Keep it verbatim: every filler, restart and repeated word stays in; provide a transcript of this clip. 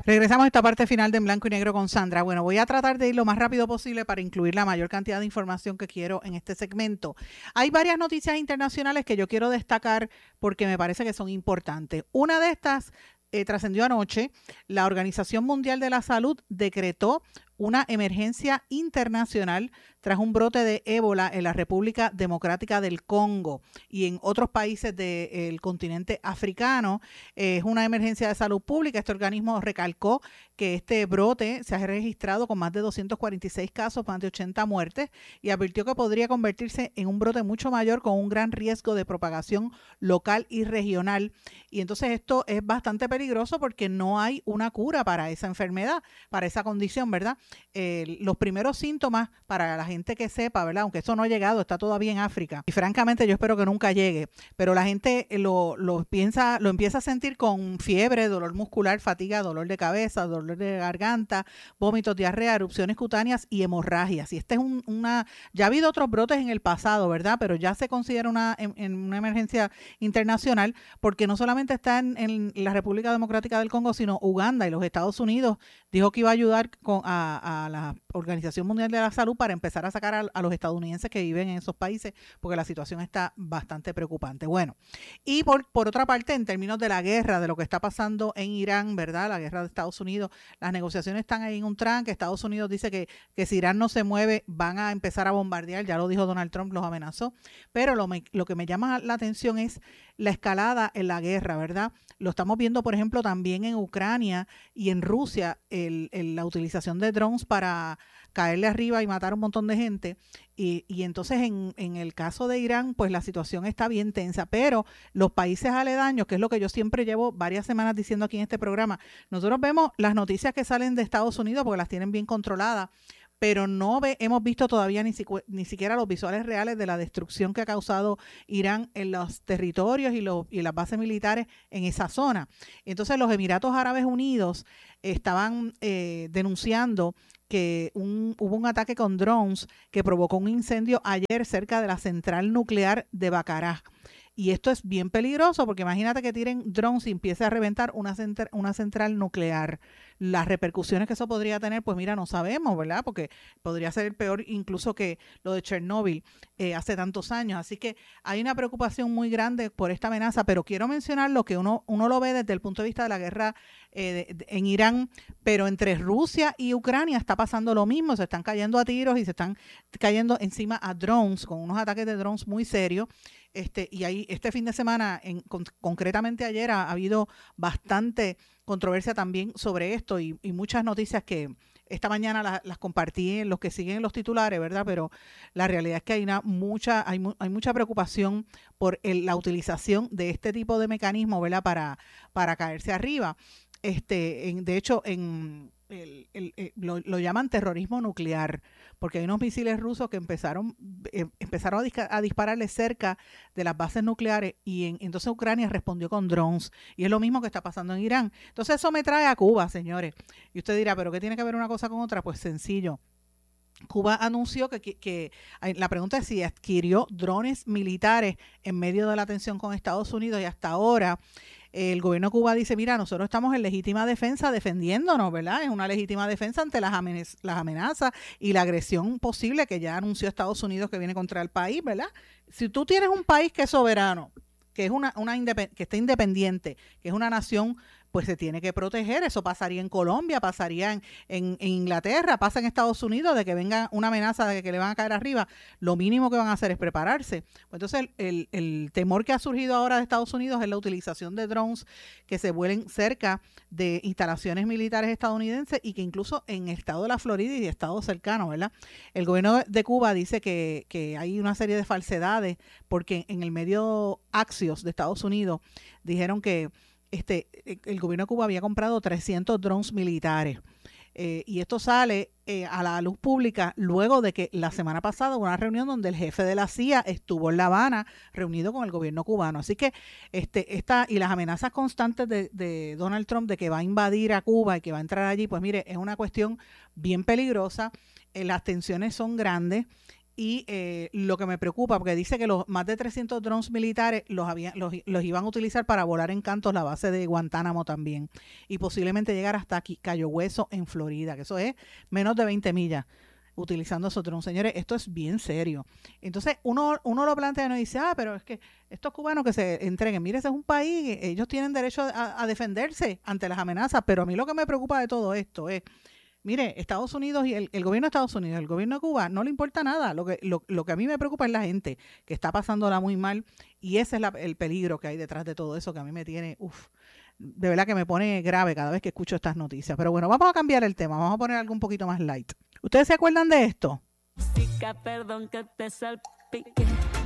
Regresamos a esta parte final de En Blanco y Negro con Sandra. Bueno, voy a tratar de ir lo más rápido posible para incluir la mayor cantidad de información que quiero en este segmento. Hay varias noticias internacionales que yo quiero destacar porque me parece que son importantes. Una de estas eh, trascendió anoche. La Organización Mundial de la Salud decretó una emergencia internacional tras un brote de ébola en la República Democrática del Congo y en otros países del continente africano. Eh, es una emergencia de salud pública. Este organismo recalcó que este brote se ha registrado con más de doscientos cuarenta y seis casos, más de ochenta muertes, y advirtió que podría convertirse en un brote mucho mayor con un gran riesgo de propagación local y regional. Y entonces esto es bastante peligroso porque no hay una cura para esa enfermedad, para esa condición, ¿verdad? Eh, los primeros síntomas, para la gente que sepa, ¿verdad? Aunque eso no ha llegado, está todavía en África. Y francamente yo espero que nunca llegue. Pero la gente lo, lo, piensa, lo empieza a sentir con fiebre, dolor muscular, fatiga, dolor de cabeza, dolor de garganta, vómitos, diarrea, erupciones cutáneas y hemorragias. Y este es un, una... Ya ha habido otros brotes en el pasado, ¿verdad? Pero ya se considera una, en, en una emergencia internacional porque no solamente está en, en la República Democrática del Congo, sino Uganda y los Estados Unidos dijo que iba a ayudar con, a a la Organización Mundial de la Salud para empezar a sacar a, a los estadounidenses que viven en esos países porque la situación está bastante preocupante. Bueno, y por, por otra parte, en términos de la guerra, de lo que está pasando en Irán, ¿verdad? La guerra de Estados Unidos, las negociaciones están ahí en un tranque. Estados Unidos dice que, que si Irán no se mueve van a empezar a bombardear, ya lo dijo Donald Trump, los amenazó, pero lo, me, lo que me llama la atención es la escalada en la guerra, ¿verdad? Lo estamos viendo, por ejemplo, también en Ucrania y en Rusia, el, el, la utilización de drones para caerle arriba y matar a un montón de gente. Y, y entonces en, en el caso de Irán, pues la situación está bien tensa, pero los países aledaños, que es lo que yo siempre llevo varias semanas diciendo aquí en este programa, nosotros vemos las noticias que salen de Estados Unidos porque las tienen bien controladas, pero no ve, hemos visto todavía ni, sicu- ni siquiera los visuales reales de la destrucción que ha causado Irán en los territorios y, los, y las bases militares en esa zona. Entonces los Emiratos Árabes Unidos estaban eh, denunciando que un, hubo un ataque con drones que provocó un incendio ayer cerca de la central nuclear de Bacará. Y esto es bien peligroso porque imagínate que tiren drones y empiece a reventar una, centra, una central nuclear. Las repercusiones que eso podría tener, pues mira, no sabemos, ¿verdad? Porque podría ser peor incluso que lo de Chernóbil eh, hace tantos años. Así que hay una preocupación muy grande por esta amenaza, pero quiero mencionar lo que uno, uno lo ve desde el punto de vista de la guerra eh, de, de, en Irán, pero entre Rusia y Ucrania está pasando lo mismo. Se están cayendo a tiros y se están cayendo encima a drones, con unos ataques de drones muy serios. Este, y ahí este fin de semana, en, con, concretamente ayer, ha, ha habido bastante controversia también sobre esto y, y muchas noticias que esta mañana la, las compartí en los que siguen los titulares, ¿verdad? Pero la realidad es que hay una mucha, hay, hay mucha preocupación por el, la utilización de este tipo de mecanismo, ¿verdad? Para, para caerse arriba. Este, en, de hecho, en El, el, el, lo, lo llaman terrorismo nuclear, porque hay unos misiles rusos que empezaron, eh, empezaron a, disca, a dispararle cerca de las bases nucleares y en, entonces Ucrania respondió con drones y es lo mismo que está pasando en Irán. Entonces eso me trae a Cuba, señores. Y usted dirá, ¿pero qué tiene que ver una cosa con otra? Pues sencillo. Cuba anunció que, que, que la pregunta es si adquirió drones militares en medio de la tensión con Estados Unidos y hasta ahora el gobierno de Cuba dice, mira, nosotros estamos en legítima defensa defendiéndonos, ¿verdad? Es una legítima defensa ante las, amenaz- las amenazas y la agresión posible que ya anunció Estados Unidos que viene contra el país, ¿verdad? Si tú tienes un país que es soberano, que es una, una independ- que está independiente, que es una nación, pues se tiene que proteger. Eso pasaría en Colombia, pasaría en, en, en Inglaterra, pasa en Estados Unidos, de que venga una amenaza de que le van a caer arriba. Lo mínimo que van a hacer es prepararse. Pues entonces el, el, el temor que ha surgido ahora de Estados Unidos es la utilización de drones que se vuelen cerca de instalaciones militares estadounidenses y que incluso en el estado de la Florida y estados cercanos, ¿verdad? El gobierno de Cuba dice que, que hay una serie de falsedades porque en el medio Axios de Estados Unidos dijeron que Este, el gobierno de Cuba había comprado trescientos drones militares eh, y esto sale eh, a la luz pública luego de que la semana pasada hubo una reunión donde el jefe de la C I A estuvo en La Habana reunido con el gobierno cubano. Así que este, esta, y las amenazas constantes de, de Donald Trump de que va a invadir a Cuba y que va a entrar allí, pues mire, es una cuestión bien peligrosa, eh, las tensiones son grandes. Y eh, lo que me preocupa, porque dice que los más de trescientos drones militares los, habían, los, los iban a utilizar para volar en cantos la base de Guantánamo también. Y posiblemente llegar hasta aquí, Cayo Hueso, en Florida, que eso es menos de veinte millas utilizando esos drones. Señores, esto es bien serio. Entonces, uno, uno lo plantea y uno dice, ah, pero es que estos cubanos que se entreguen, mire, ese es un país, ellos tienen derecho a, a defenderse ante las amenazas, pero a mí lo que me preocupa de todo esto es, mire, Estados Unidos y el, el gobierno de Estados Unidos, el gobierno de Cuba, no le importa nada. Lo que, lo, lo que a mí me preocupa es la gente que está pasándola muy mal y ese es la, el peligro que hay detrás de todo eso que a mí me tiene, uff, de verdad que me pone grave cada vez que escucho estas noticias. Pero bueno, vamos a cambiar el tema, vamos a poner algo un poquito más light. ¿Ustedes se acuerdan de esto? Chica, perdón que te salpique.